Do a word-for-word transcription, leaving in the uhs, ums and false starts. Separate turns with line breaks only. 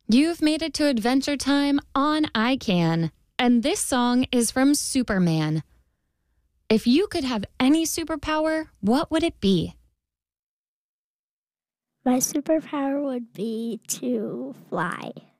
You've made it to Adventure Time on I Can, and this song is from Superman. If you could have any superpower, what would it be?
My superpower would be to fly.